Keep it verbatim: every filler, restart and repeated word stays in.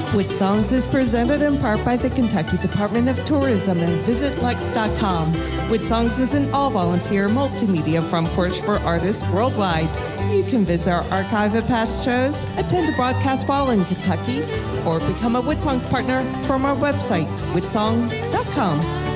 Which Songs is presented in part by the Kentucky Department of Tourism and Visit Lex dot com. Which Songs is an all-volunteer multimedia front porch for artists worldwide. You can visit our archive of past shows, attend a broadcast while in Kentucky, or become a Whit Songs partner from our website, whit songs dot com.